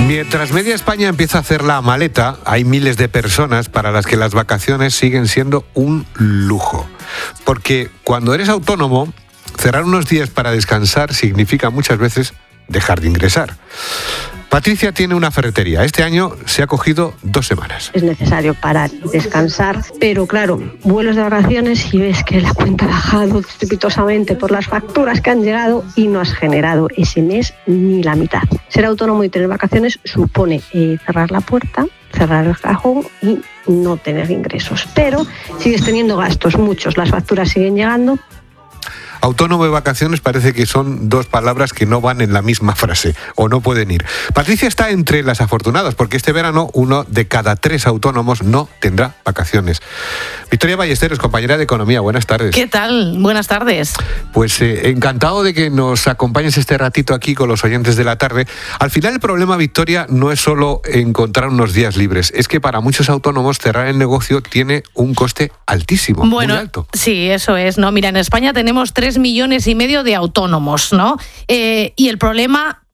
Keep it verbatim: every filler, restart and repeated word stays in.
Mientras media España empieza a hacer la maleta, hay miles de personas para las que las vacaciones siguen siendo un lujo. Porque cuando eres autónomo, cerrar unos días para descansar significa muchas veces dejar de ingresar. Patricia tiene una ferretería. Este año se ha cogido dos semanas. Es necesario parar y descansar, pero claro, vuelos de vacaciones y ves que la cuenta ha bajado estrepitosamente por las facturas que han llegado y no has generado ese mes ni la mitad. Ser autónomo y tener vacaciones supone eh, cerrar la puerta, cerrar el cajón y no tener ingresos. Pero sigues teniendo gastos, muchos, las facturas siguen llegando. Autónomo y vacaciones parece que son dos palabras que no van en la misma frase o no pueden ir. Patricia está entre las afortunadas porque este verano uno de cada tres autónomos no tendrá vacaciones. Victoria Ballesteros, compañera de Economía, buenas tardes. ¿Qué tal? Buenas tardes. Pues eh, encantado de que nos acompañes este ratito aquí con los oyentes de la tarde. Al final el problema, Victoria, no es solo encontrar unos días libres, es que para muchos autónomos cerrar el negocio tiene un coste altísimo, bueno, muy alto. Sí, eso es, ¿no? Mira, en España tenemos tres millones y medio de autónomos, ¿no? Eh, y el problema